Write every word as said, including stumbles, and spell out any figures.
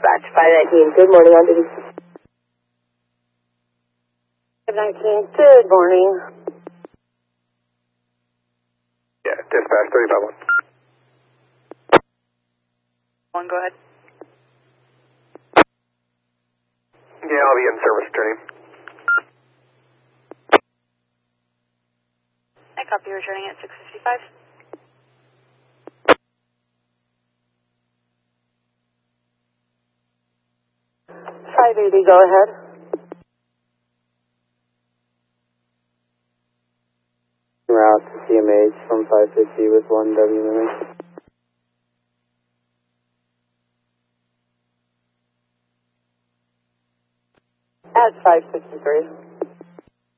dispatch, five nineteen, good morning, on duty. five nineteen, good morning. Yeah, dispatch three five one. One, go ahead. Yeah, I'll be in service, attorney. I copy, returning at six fifty-five. five eighty, go ahead. Route to C M H from five fifty with one W limit. At five fifty-three.